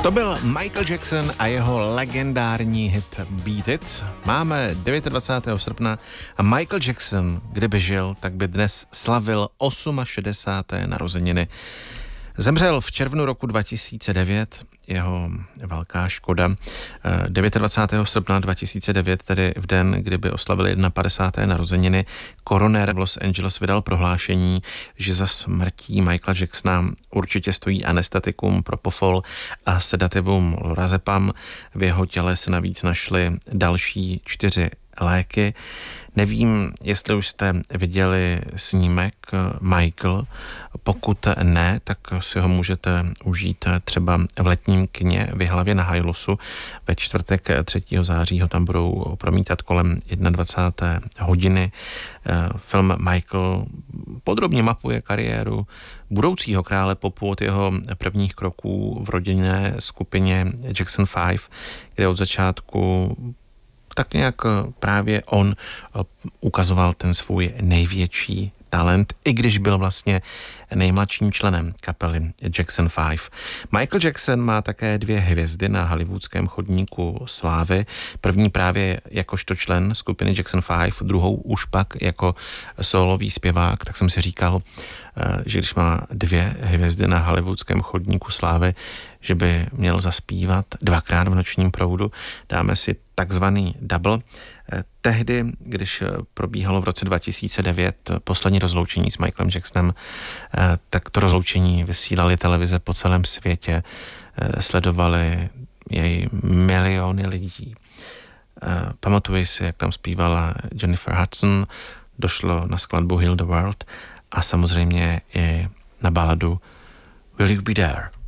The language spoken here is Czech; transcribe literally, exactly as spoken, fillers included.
To byl Michael Jackson a jeho legendární hit Beat It. Máme dvacátého devátého srpna a Michael Jackson, kdyby žil, tak by dnes slavil šedesáté osmé narozeniny. Zemřel v červnu roku dva tisíce devět, jeho velká škoda. dvacátého devátého srpna dva tisíce devět, tedy v den, kdyby oslavili padesáté jedna narozeniny, koronér v Los Angeles vydal prohlášení, že za smrtí Michaela Jacksona určitě stojí anestetikum, propofol a sedativum lorazepam. V jeho těle se navíc našly další čtyři léky. Nevím, jestli už jste viděli snímek Michael. Pokud ne, tak si ho můžete užít třeba v letním kině v Jihlavě na Hajlosu. Ve čtvrtek třetího září ho tam budou promítat kolem dvacáté jedné hodiny. Film Michael podrobně mapuje kariéru budoucího krále popu od jeho prvních kroků v rodinné skupině Jackson Five, kde od začátku tak nějak právě on ukazoval ten svůj největší talent, i když byl vlastně nejmladším členem kapely Jackson Five. Michael Jackson má také dvě hvězdy na hollywoodském chodníku slávy. První právě jakožto člen skupiny Jackson Five, druhou už pak jako sólový zpěvák. Tak jsem si říkal, že když má dvě hvězdy na hollywoodském chodníku slávy, že by měl zaspívat dvakrát v Nočním proudu. Dáme si takzvaný double. Tehdy, když probíhalo v roce dva tisíce devět poslední rozloučení s Michaelem Jacksonem, tak to rozloučení vysílali televize po celém světě, sledovali jej miliony lidí. Pamatuji si, jak tam zpívala Jennifer Hudson, došlo na skladbu Heal the World a samozřejmě i na baladu Will You Be There?